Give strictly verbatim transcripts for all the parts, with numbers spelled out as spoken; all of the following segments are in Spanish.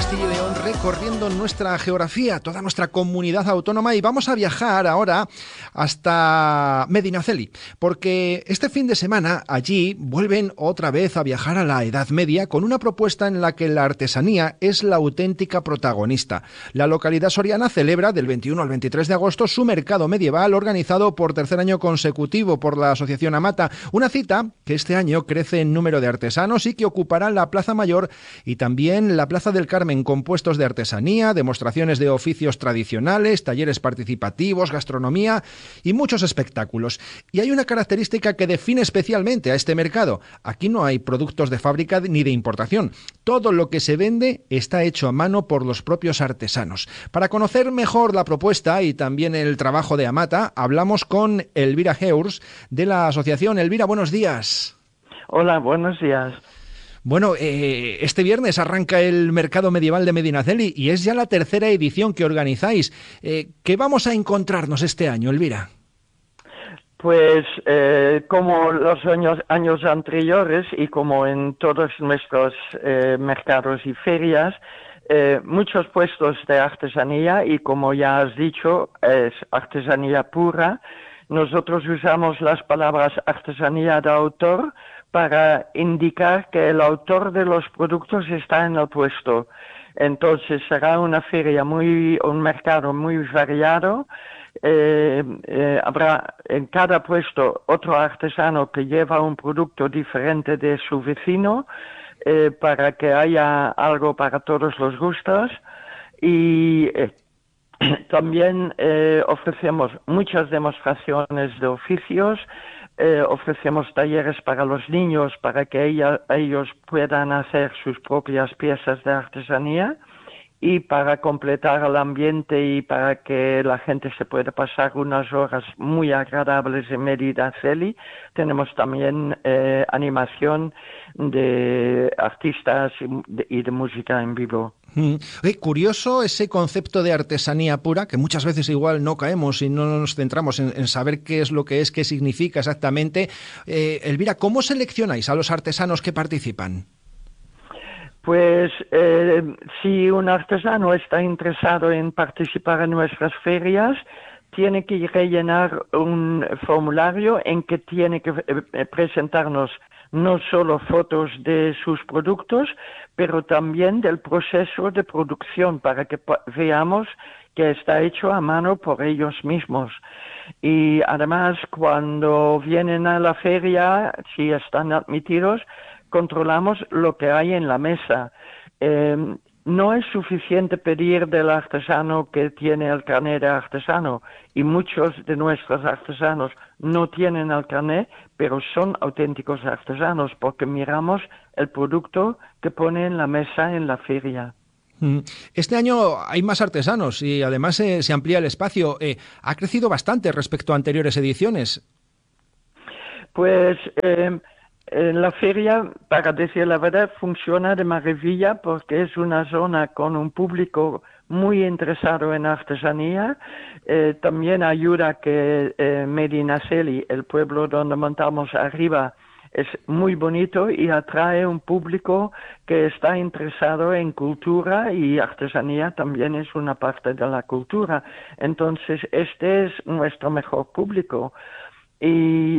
Castilla y León recorriendo nuestra geografía, toda nuestra comunidad autónoma, y vamos a viajar ahora hasta Medinaceli, porque este fin de semana allí vuelven otra vez a viajar a la Edad Media con una propuesta en la que la artesanía es la auténtica protagonista. La localidad soriana celebra del veintiuno al veintitrés de agosto su mercado medieval, organizado por tercer año consecutivo por la Asociación Amata, una cita que este año crece en número de artesanos y que ocupará la Plaza Mayor y también la Plaza del Carmen, con puestos de artesanía, demostraciones de oficios tradicionales, talleres participativos, gastronomía y muchos espectáculos. Y hay una característica que define especialmente a este mercado. Aquí no hay productos de fábrica ni de importación. Todo lo que se vende está hecho a mano por los propios artesanos. Para conocer mejor la propuesta y también el trabajo de Amata, hablamos con Elvira Heurs de la asociación. Elvira, buenos días. Hola, buenos días. Bueno, eh, este viernes arranca el Mercado Medieval de Medinaceli y es ya la tercera edición que organizáis. Eh, ¿Qué vamos a encontrarnos este año, Elvira? Pues eh, como los años, años anteriores y como en todos nuestros eh, mercados y ferias, eh, muchos puestos de artesanía, y como ya has dicho, es artesanía pura. Nosotros usamos las palabras artesanía de autor para indicar que el autor de los productos está en el puesto. Entonces será una feria muy, un mercado muy variado. Eh, eh, habrá en cada puesto otro artesano que lleva un producto diferente de su vecino, eh, para que haya algo para todos los gustos. Y eh, también eh, ofrecemos muchas demostraciones de oficios. Eh, ofrecemos talleres para los niños para que ella, ellos puedan hacer sus propias piezas de artesanía, y para completar el ambiente y para que la gente se pueda pasar unas horas muy agradables en Medinaceli, tenemos también eh, animación de artistas y de, y de música en vivo. Mm. Eh, curioso ese concepto de artesanía pura, que muchas veces igual no caemos y no nos centramos en, en saber qué es lo que es, qué significa exactamente. Eh, Elvira, ¿cómo seleccionáis a los artesanos que participan? Pues eh, si un artesano está interesado en participar en nuestras ferias, tiene que rellenar un formulario en que tiene que eh, presentarnos no solo fotos de sus productos, pero también del proceso de producción, para que veamos que está hecho a mano por ellos mismos. Y además, cuando vienen a la feria, si están admitidos, controlamos lo que hay en la mesa. Eh, no es suficiente pedir del artesano que tiene el carnet de artesano, y muchos de nuestros artesanos no tienen el carnet, pero son auténticos artesanos porque miramos el producto que pone en la mesa en la feria. Este año hay más artesanos y además eh, se amplía el espacio. Eh, ha crecido bastante respecto a anteriores ediciones. Pues eh, en la feria, para decir la verdad, funciona de maravilla porque es una zona con un público muy interesado en artesanía. Eh, también ayuda que eh, Medinaceli, el pueblo donde montamos arriba, es muy bonito y atrae un público que está interesado en cultura, y artesanía también es una parte de la cultura. Entonces, este es nuestro mejor público. Y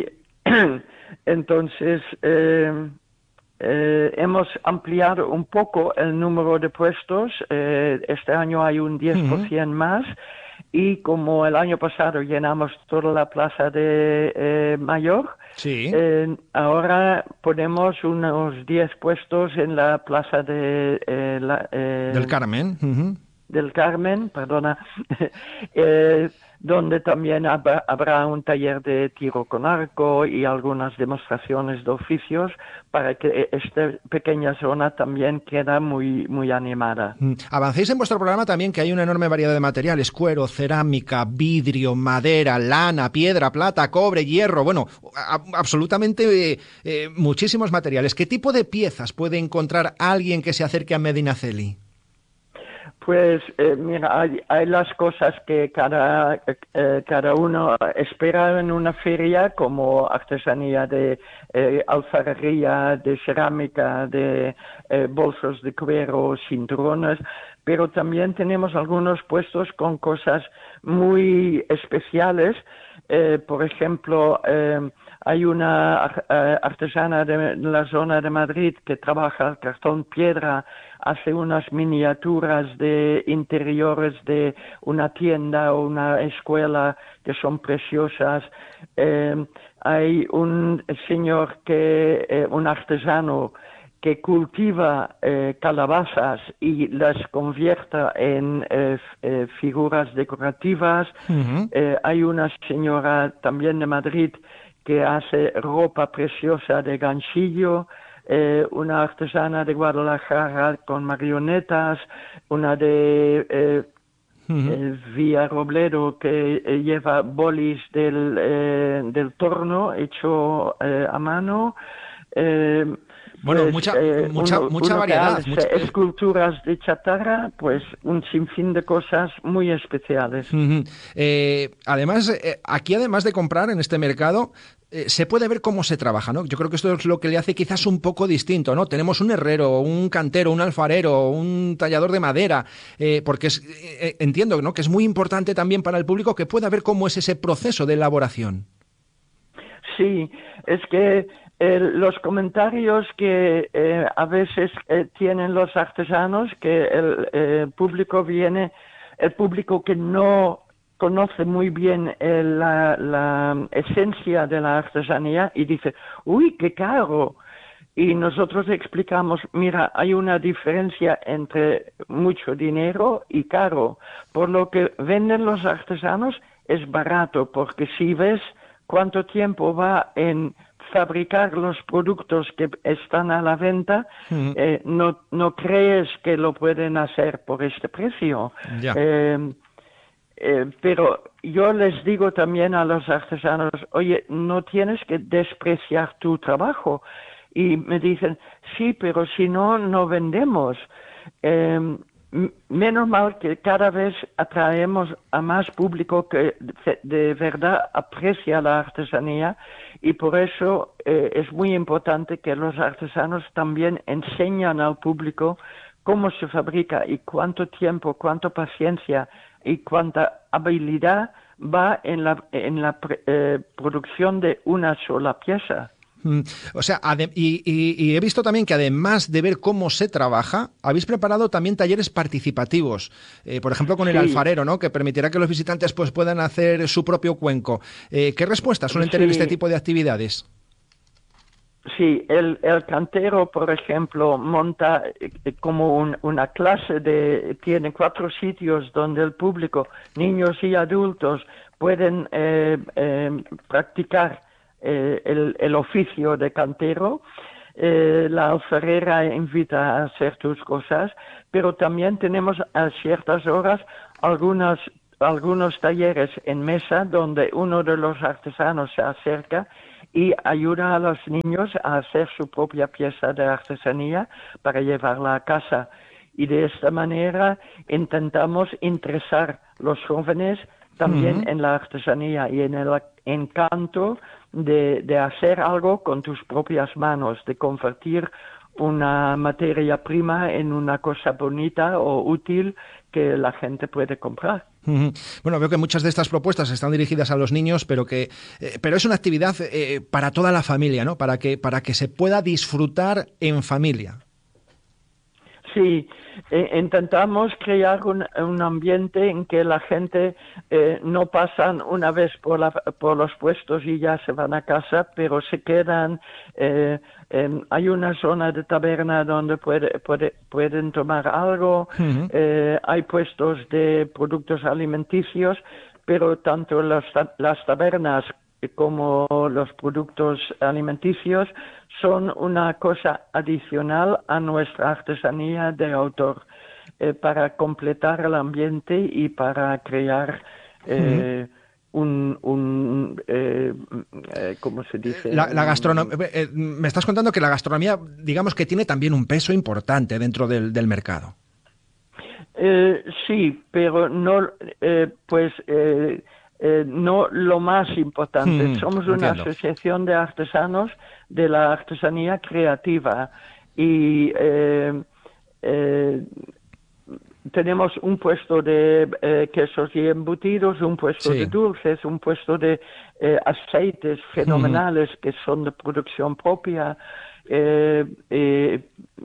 entonces eh, eh, hemos ampliado un poco el número de puestos. Eh, este año hay un diez por ciento uh-huh. más, y como el año pasado llenamos toda la plaza de eh, Mayor, sí. eh, ahora ponemos unos diez puestos en la plaza de eh, la, eh, del Carmen. Uh-huh. del Carmen, perdona, eh, donde también habrá, habrá un taller de tiro con arco y algunas demostraciones de oficios, para que esta pequeña zona también quede muy, muy animada. Avancéis en vuestro programa también que hay una enorme variedad de materiales: cuero, cerámica, vidrio, madera, lana, piedra, plata, cobre, hierro, bueno, a, absolutamente eh, eh, muchísimos materiales. ¿Qué tipo de piezas puede encontrar alguien que se acerque a Medinaceli? Pues eh, mira, hay, hay las cosas que cada, eh, cada uno espera en una feria, como artesanía de eh, alfarería, de cerámica, de eh, bolsos de cuero, cinturones, pero también tenemos algunos puestos con cosas muy especiales. Eh, por ejemplo, eh, hay una uh, artesana de la zona de Madrid que trabaja el cartón piedra, hace unas miniaturas de interiores de una tienda o una escuela que son preciosas. Eh, hay un señor que, eh, un artesano que cultiva eh, calabazas y las convierte en eh, eh, figuras decorativas. Uh-huh. Eh, hay una señora también de Madrid que hace ropa preciosa de ganchillo, eh, una artesana de Guadalajara con marionetas, una de eh, Uh-huh. eh, Villarrobledo que eh, lleva bolis del, eh, del torno hecho eh, a mano. Eh, Bueno, pues, mucha, eh, mucha, uno, mucha uno que variedad. hace Mucha... esculturas de chatarra, pues un sinfín de cosas muy especiales. Uh-huh. Eh, además, eh, aquí además de comprar en este mercado, eh, se puede ver cómo se trabaja, ¿no? Yo creo que esto es lo que le hace quizás un poco distinto, ¿no? Tenemos un herrero, un cantero, un alfarero, un tallador de madera, eh, porque es, eh, entiendo, ¿no?, que es muy importante también para el público que pueda ver cómo es ese proceso de elaboración. Sí, es que eh, los comentarios que eh, a veces eh, tienen los artesanos, que el eh, público viene, el público que no conoce muy bien eh, la, la esencia de la artesanía y dice, uy, qué caro. Y nosotros explicamos, mira, hay una diferencia entre mucho dinero y caro. Por lo que venden los artesanos es barato, porque si ves cuánto tiempo va en fabricar los productos que están a la venta, uh-huh. eh, no, no crees que lo pueden hacer por este precio. Ya. Eh, eh, pero yo les digo también a los artesanos, oye, no tienes que despreciar tu trabajo. Y me dicen, sí, pero si no, no vendemos. Eh, Menos mal que cada vez atraemos a más público que de verdad aprecia la artesanía y por eso eh, es muy importante que los artesanos también enseñan al público cómo se fabrica y cuánto tiempo, cuánta paciencia y cuánta habilidad va en la, en la eh, producción de una sola pieza. O sea, y, y, y he visto también que además de ver cómo se trabaja, habéis preparado también talleres participativos, eh, por ejemplo con el sí. alfarero, ¿no?, que permitirá que los visitantes pues puedan hacer su propio cuenco. Eh, ¿Qué respuestas suelen tener sí. este tipo de actividades? Sí, el, el cantero, por ejemplo, monta eh, como un, una clase de, tiene cuatro sitios donde el público, niños y adultos, pueden eh, eh, practicar Eh, el, el oficio de cantero. Eh, la alfarera invita a hacer tus cosas, pero también tenemos a ciertas horas algunas, algunos talleres en mesa donde uno de los artesanos se acerca y ayuda a los niños a hacer su propia pieza de artesanía para llevarla a casa. Y de esta manera intentamos interesar a los jóvenes también uh-huh. en la artesanía y en el encanto de, de hacer algo con tus propias manos, de convertir una materia prima en una cosa bonita o útil que la gente puede comprar. Uh-huh. Bueno, veo que muchas de estas propuestas están dirigidas a los niños, pero que eh, pero es una actividad eh, para toda la familia, ¿no? Para que para que se pueda disfrutar en familia. Sí, eh, intentamos crear un, un ambiente en que la gente eh, no pasan una vez por, la, por los puestos y ya se van a casa, pero se quedan. Eh, eh, hay una zona de taberna donde puede, puede, pueden tomar algo, uh-huh. eh, hay puestos de productos alimenticios, pero tanto las, las tabernas como los productos alimenticios son una cosa adicional a nuestra artesanía de autor eh, para completar el ambiente y para crear eh, uh-huh. un, un eh, eh, ¿cómo se dice? La, la gastronomía. Eh, me estás contando que la gastronomía, digamos que tiene también un peso importante dentro del, del mercado. Eh, sí, pero no, eh, pues eh, eh, no lo más importante. Hmm, Somos una entiendo. asociación de artesanos de la artesanía creativa y eh, eh, tenemos un puesto de eh, quesos y embutidos, un puesto de Sí. dulces, un puesto de eh, aceites Hmm. fenomenales que son de producción propia. Eh, eh,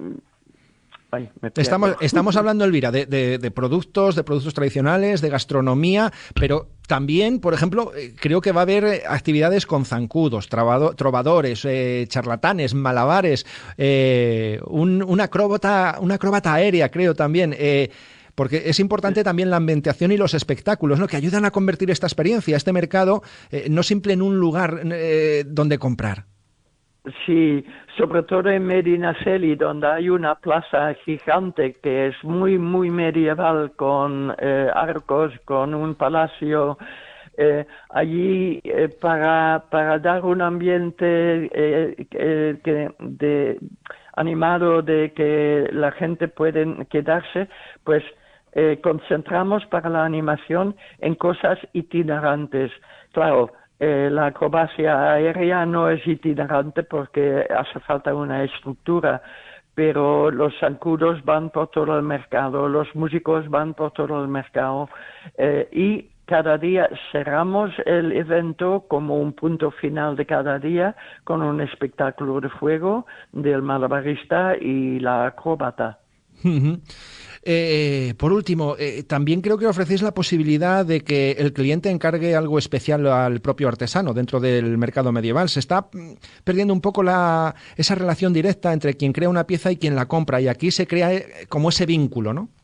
ay, me Estamos, pierdo. estamos hablando, Elvira, de, de, de productos, de productos tradicionales, de gastronomía, pero también, por ejemplo, eh, creo que va a haber eh, actividades con zancudos, trabado- trovadores, eh, charlatanes, malabares, eh, un, un acróbata, una acróbata aérea, creo también. Eh, porque es importante también la ambientación y los espectáculos, ¿no? Que ayudan a convertir esta experiencia, este mercado, eh, no simple en un lugar eh, donde comprar. Sí, sobre todo en Medinaceli, donde hay una plaza gigante que es muy, muy medieval, con eh, arcos, con un palacio. Eh, allí, eh, para, para dar un ambiente eh, eh, que- de, animado de que la gente puede quedarse, pues eh, concentramos para la animación en cosas itinerantes. Claro, eh, la acrobacia aérea no es itinerante porque hace falta una estructura, pero los zancudos van por todo el mercado, los músicos van por todo el mercado eh, y cada día cerramos el evento como un punto final de cada día con un espectáculo de fuego del malabarista y la acróbata. Ujú. Eh, por último, eh, también creo que ofrecéis la posibilidad de que el cliente encargue algo especial al propio artesano dentro del mercado medieval. Se está mm, perdiendo un poco la, esa relación directa entre quien crea una pieza y quien la compra, y aquí se crea eh, como ese vínculo, ¿no?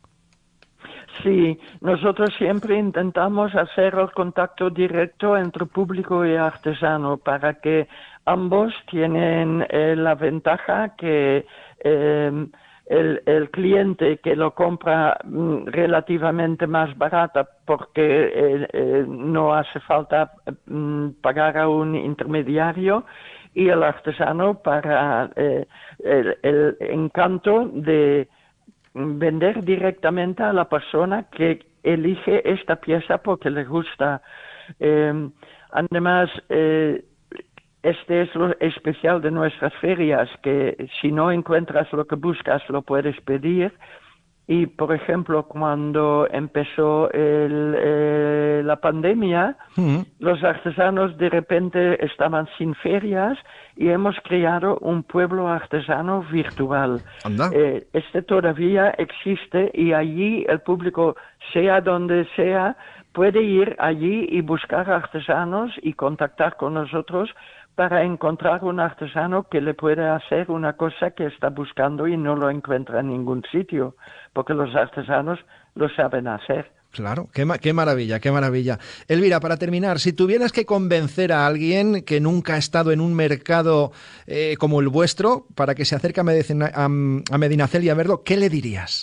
Sí, nosotros siempre intentamos hacer el contacto directo entre público y artesano para que ambos tienen eh, la ventaja que eh, el, el cliente que lo compra mm, relativamente más barata porque eh, eh, no hace falta mm, pagar a un intermediario y el artesano para eh, el, el encanto de vender directamente a la persona que elige esta pieza porque le gusta. Eh, además, eh, este es lo especial de nuestras ferias, que si no encuentras lo que buscas, lo puedes pedir. Y, por ejemplo, cuando empezó el, eh, la pandemia, Mm. los artesanos de repente estaban sin ferias y hemos creado un pueblo artesano virtual. Anda. Eh, este todavía existe y allí el público, sea donde sea, puede ir allí y buscar artesanos y contactar con nosotros para encontrar un artesano que le pueda hacer una cosa que está buscando y no lo encuentra en ningún sitio, porque los artesanos lo saben hacer. Claro, qué, ma- qué maravilla, qué maravilla. Elvira, para terminar, si tuvieras que convencer a alguien que nunca ha estado en un mercado eh, como el vuestro para que se acerque a, Medicina- a, a Medinaceli a verlo, ¿qué le dirías?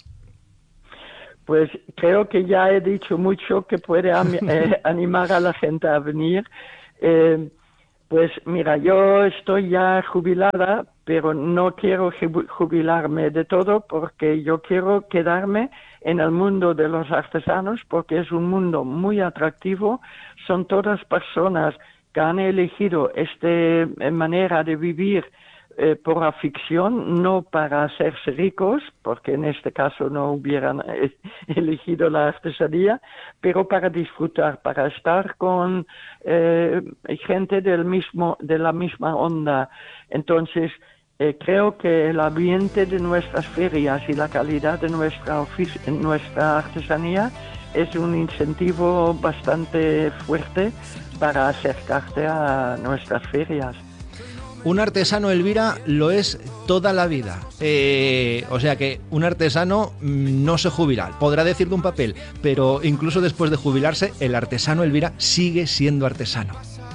Pues creo que ya he dicho mucho que puede ami- eh, animar a la gente a venir. Eh, pues mira, yo estoy ya jubilada, pero no quiero ju- jubilarme de todo porque yo quiero quedarme en el mundo de los artesanos porque es un mundo muy atractivo. Son todas personas que han elegido esta manera de vivir eh, por afición, no para hacerse ricos, porque en este caso no hubieran eh, elegido la artesanía, pero para disfrutar, para estar con eh, gente del mismo, de la misma onda. Entonces, eh, creo que el ambiente de nuestras ferias y la calidad de nuestra, ofici- nuestra artesanía es un incentivo bastante fuerte para acercarte a nuestras ferias. Un artesano, Elvira, lo es toda la vida. Eh, o sea que un artesano mm, no se jubila. Podrá decir de un papel, pero incluso después de jubilarse, el artesano, Elvira, sigue siendo artesano.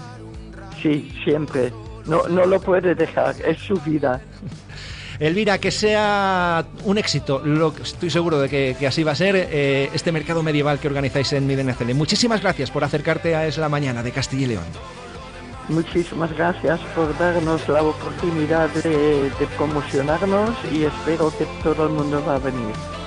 Sí, siempre. No, no lo puede dejar, es su vida. Elvira, que sea un éxito, lo que estoy seguro de que, que así va a ser, eh, este mercado medieval que organizáis en Medinaceli. Muchísimas gracias por acercarte a Es la Mañana de Castilla y León. Muchísimas gracias por darnos la oportunidad de, de promocionarnos y espero que todo el mundo va a venir.